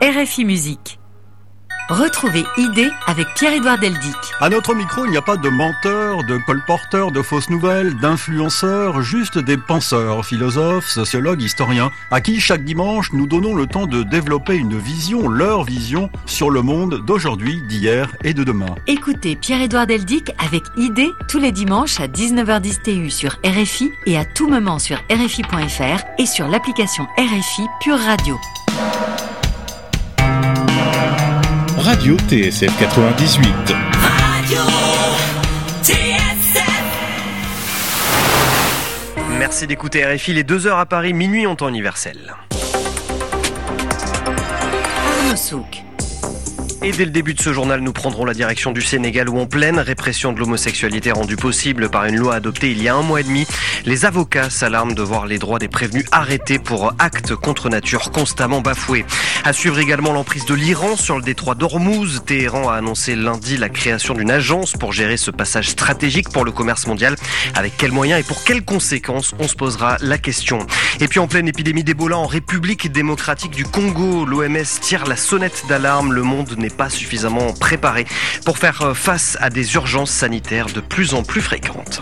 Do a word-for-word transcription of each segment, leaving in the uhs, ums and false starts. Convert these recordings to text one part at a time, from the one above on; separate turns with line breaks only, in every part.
R F I Musique. Retrouvez Idée avec Pierre-Édouard Deldic.
À notre micro, il n'y a pas de menteurs, de colporteurs, de fausses nouvelles, d'influenceurs, juste des penseurs, philosophes, sociologues, historiens, à qui chaque dimanche nous donnons le temps de développer une vision, leur vision, sur le monde d'aujourd'hui, d'hier et de demain.
Écoutez Pierre-Édouard Deldic avec Idée tous les dimanches à dix-neuf heures dix T U sur R F I et à tout moment sur R F I point F R et sur l'application R F I Pure Radio.
Radio T S F quatre-vingt-dix-huit.
Radio T S F.
Merci d'écouter R F I, les deux heures à Paris, minuit en temps universel.
Arnaud Souk.
Et dès le début de ce journal, nous prendrons la direction du Sénégal où en pleine répression de l'homosexualité rendue possible par une loi adoptée il y a un mois et demi, les avocats s'alarment de voir les droits des prévenus arrêtés pour actes contre nature constamment bafoués. À suivre également l'emprise de l'Iran sur le détroit d'Ormuz. Téhéran a annoncé lundi la création d'une agence pour gérer ce passage stratégique pour le commerce mondial. Avec quels moyens et pour quelles conséquences, on se posera la question. Et puis en pleine épidémie d'Ebola en République démocratique du Congo, l'O M S tire la sonnette d'alarme. Le monde n'est pas suffisamment préparé pour faire face à des urgences sanitaires de plus en plus fréquentes.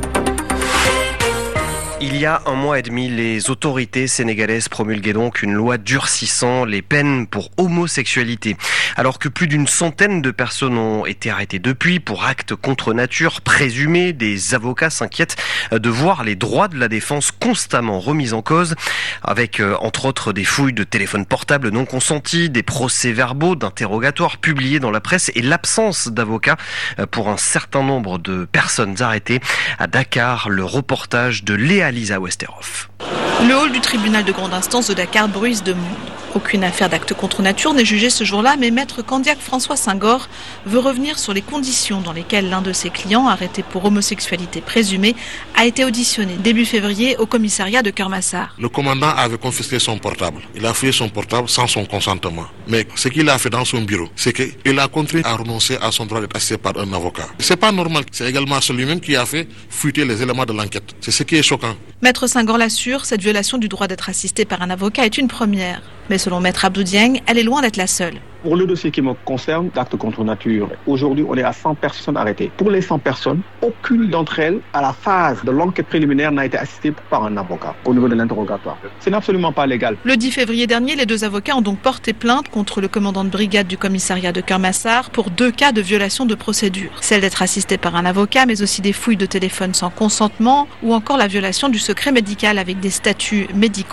Il y a un mois et demi, les autorités sénégalaises promulguaient donc une loi durcissant les peines pour homosexualité. Alors que plus d'une centaine de personnes ont été arrêtées depuis pour actes contre nature présumés, des avocats s'inquiètent de voir les droits de la défense constamment remis en cause, avec euh, entre autres des fouilles de téléphones portables non consentis, des procès-verbaux d'interrogatoires publiés dans la presse et l'absence d'avocats pour un certain nombre de personnes arrêtées. À Dakar, le reportage de Léa Lisa Westerhoff.
Le hall du tribunal de grande instance de Dakar bruise de monde. Aucune affaire d'acte contre nature n'est jugée ce jour-là, mais maître Candiac François Senghor veut revenir sur les conditions dans lesquelles l'un de ses clients, arrêté pour homosexualité présumée, a été auditionné début février au commissariat de Kermassar.
Le commandant avait confisqué son portable. Il a fouillé son portable sans son consentement. Mais ce qu'il a fait dans son bureau, c'est qu'il a contraint à renoncer à son droit d'être assisté par un avocat. C'est pas normal. C'est également celui-même qui a fait fuiter les éléments de l'enquête. C'est ce qui est choquant.
Maître Senghor l'assure, cette violation du droit d'être assisté par un avocat est une première. Mais selon Maître Abdou Dieng, elle est loin d'être la seule.
Pour le dossier qui me concerne, d'actes contre nature, aujourd'hui on est à cent personnes arrêtées. Pour les cent personnes, aucune d'entre elles, à la phase de l'enquête préliminaire, n'a été assistée par un avocat au niveau de l'interrogatoire. Ce n'est absolument pas légal.
Le dix février dernier, les deux avocats ont donc porté plainte contre le commandant de brigade du commissariat de Kermassar pour deux cas de violation de procédure. Celle d'être assisté par un avocat, mais aussi des fouilles de téléphone sans consentement ou encore la violation du secret médical avec des statuts médicaux